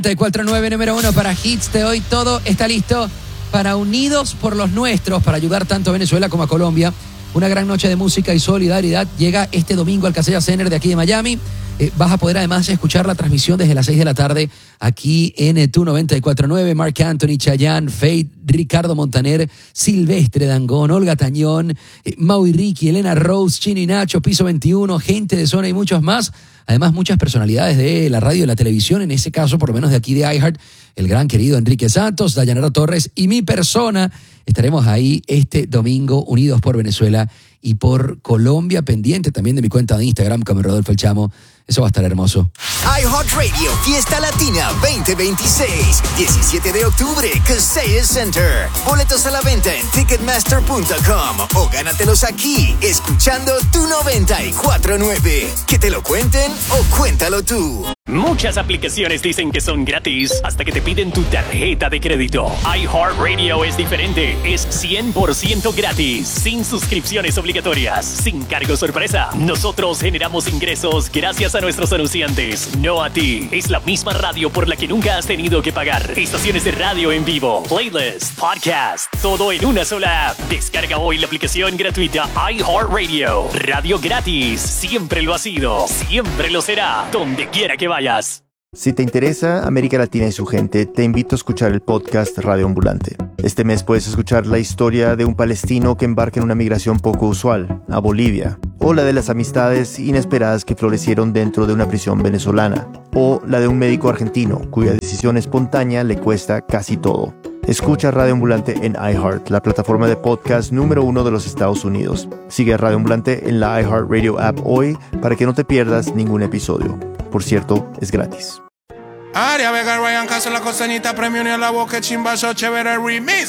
94.9, número 1 para Hits de hoy. Todo está listo para Unidos por los Nuestros, para ayudar tanto a Venezuela como a Colombia. Una gran noche de música y solidaridad llega este domingo al Casella Center de aquí de Miami. Vas a poder además escuchar la transmisión desde las 6 de la tarde aquí en Tu 94.9. Marc Anthony, Chayanne, Faith, Ricardo Montaner, Silvestre Dangond, Olga Tañón, Mau y Ricky, Elena Rose, Chino y Nacho, Piso 21, gente de zona y muchos más. Además, muchas personalidades de la radio y la televisión, en ese caso, por lo menos de aquí de iHeart, el gran querido Enrique Santos, Dayanara Torres y mi persona. Estaremos ahí este domingo, unidos por Venezuela y por Colombia, pendiente también de mi cuenta de Instagram, como Rodolfo El Chamo. Eso va a estar hermoso. iHeartRadio Fiesta Latina 2026, 17 de octubre, Casella Center. Boletos a la venta en Ticketmaster.com o gánatelos aquí, escuchando Tu 94.9. Que te lo cuenten o cuéntalo tú. Muchas aplicaciones dicen que son gratis hasta que te piden tu tarjeta de crédito. iHeartRadio es diferente. Es 100% gratis, sin suscripciones obligatorias, sin cargo sorpresa. Nosotros generamos ingresos gracias a nuestros anunciantes, no a ti. Es la misma radio por la que nunca has tenido que pagar. Estaciones de radio en vivo, playlist, podcast, todo en una sola app. Descarga hoy la aplicación gratuita iHeartRadio. Radio gratis, siempre lo ha sido, siempre lo será, donde quiera que vayas. Si te interesa América Latina y su gente, te invito a escuchar el podcast Radio Ambulante. Este mes puedes escuchar la historia de un palestino que embarca en una migración poco usual, a Bolivia, o la de las amistades inesperadas que florecieron dentro de una prisión venezolana, o la de un médico argentino cuya decisión espontánea le cuesta casi todo. Escucha Radio Ambulante en iHeart, la plataforma de podcast número 1 de los Estados Unidos. Sigue a Radio Ambulante en la iHeartRadio app hoy para que no te pierdas ningún episodio. Por cierto, es gratis. Aria Vega, Ryan Castro, la costañita, premio ni a la boca, chimba, so chévere remix.